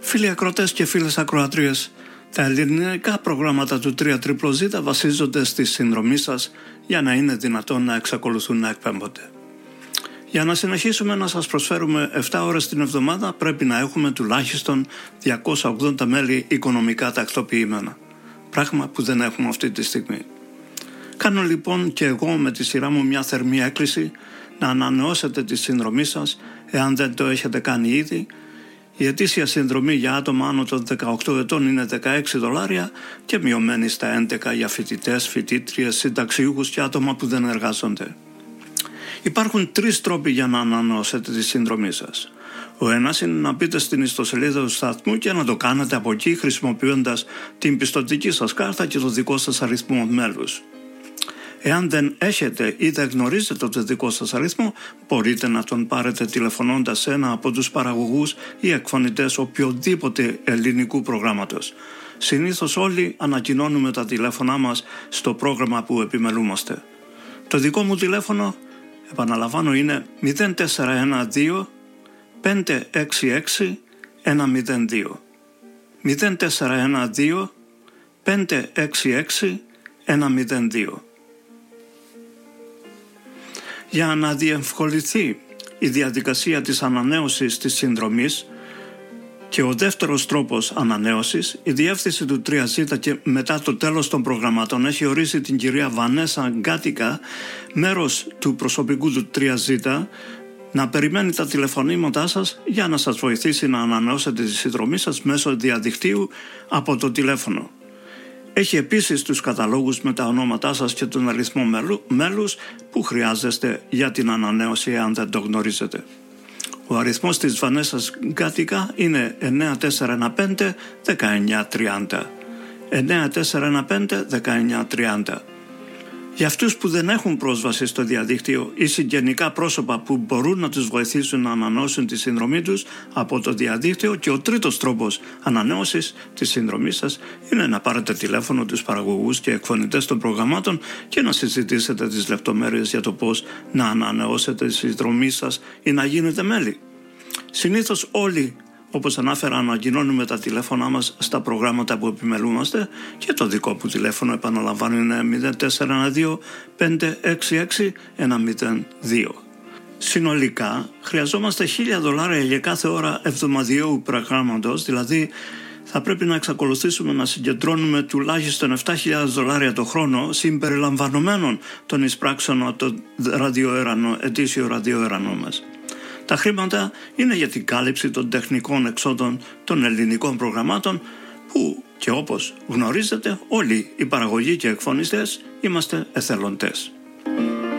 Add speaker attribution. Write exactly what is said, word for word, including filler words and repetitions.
Speaker 1: Φίλοι ακροατές και φίλες ακροατρίες, τα ελληνικά προγράμματα του τρία ζέτα βασίζονται στη συνδρομή σας για να είναι δυνατόν να εξακολουθούν να εκπέμπονται. Για να συνεχίσουμε να σας προσφέρουμε επτά ώρες την εβδομάδα πρέπει να έχουμε τουλάχιστον διακόσια ογδόντα μέλη οικονομικά τακτοποιημένα. Πράγμα που δεν έχουμε αυτή τη στιγμή. Κάνω λοιπόν και εγώ με τη σειρά μου μια θερμή έκκληση να ανανεώσετε τη συνδρομή σας εάν δεν το έχετε κάνει ήδη. Η ετήσια συνδρομή για άτομα άνω των δεκαοκτώ ετών είναι δεκαέξι δολάρια και μειωμένη στα έντεκα για φοιτητές, φοιτήτριες, συνταξιούχους και άτομα που δεν εργάζονται. Υπάρχουν τρεις τρόποι για να ανανεώσετε τη συνδρομή σας. Ο ένας είναι να μπείτε στην ιστοσελίδα του σταθμού και να το κάνετε από εκεί χρησιμοποιώντας την πιστωτική σας κάρτα και το δικό σας αριθμό μέλους. Εάν δεν έχετε ή δεν γνωρίζετε το δικό σας αριθμό, μπορείτε να τον πάρετε τηλεφωνώντας σε ένα από τους παραγωγούς ή εκφωνητές οποιοδήποτε ελληνικού προγράμματος. Συνήθως όλοι ανακοινώνουμε τα τηλέφωνά μας στο πρόγραμμα που επιμελούμαστε. Το δικό μου τηλέφωνο, επαναλαμβάνω, είναι μηδέν τέσσερα ένα δύο πέντε έξι έξι ένα μηδέν δύο. μηδέν τέσσερα ένα δύο πέντε έξι έξι ένα μηδέν δύο. Για να διευκολυνθεί η διαδικασία της ανανέωσης της συνδρομής και ο δεύτερος τρόπος ανανέωσης, η διεύθυνση του τρία ζέτα και μετά το τέλος των προγραμμάτων έχει ορίσει την κυρία Βανέσα Γκάτικα, μέρος του προσωπικού του τρία ζέτα, να περιμένει τα τηλεφωνήματά σας για να σας βοηθήσει να ανανεώσετε τη συνδρομή σας μέσω διαδικτύου από το τηλέφωνο. Έχει επίσης τους καταλόγους με τα ονόματά σας και τον αριθμό μέλους που χρειάζεστε για την ανανέωση αν δεν το γνωρίζετε. Ο αριθμός της Βανέσας Γκάτικα είναι εννέα τέσσερα ένα πέντε δεκαεννιά τριάντα. εννέα τέσσερα ένα πέντε δεκαεννιά τριάντα. Για αυτούς που δεν έχουν πρόσβαση στο διαδίκτυο ή συγγενικά πρόσωπα που μπορούν να τους βοηθήσουν να ανανεώσουν τη συνδρομή τους από το διαδίκτυο, και ο τρίτος τρόπος ανανέωσης της συνδρομής σας είναι να πάρετε τηλέφωνο τους παραγωγούς και εκφωνητές των προγραμμάτων και να συζητήσετε τις λεπτομέρειες για το πώς να ανανεώσετε τη συνδρομή σας ή να γίνετε μέλη. Συνήθως όλοι, όπως ανάφερα, ανακοινώνουμε τα τηλέφωνά μας στα προγράμματα που επιμελούμαστε και το δικό που τηλέφωνο, επαναλαμβάνω, είναι μηδέν τέσσερα ένα δύο πέντε έξι έξι ένα μηδέν δύο. Συνολικά χρειαζόμαστε χίλια δολάρια για κάθε ώρα εβδομαδιαίου προγράμματος, δηλαδή θα πρέπει να εξακολουθήσουμε να συγκεντρώνουμε τουλάχιστον επτά χιλιάδες δολάρια το χρόνο συμπεριλαμβανομένων των εισπράξεων από το ραδιοέρανο, ετήσιο ραδιοέρανο μας. Τα χρήματα είναι για την κάλυψη των τεχνικών εξόδων των ελληνικών προγραμμάτων που, και όπως γνωρίζετε, όλοι οι παραγωγοί και εκφωνιστές είμαστε εθελοντές.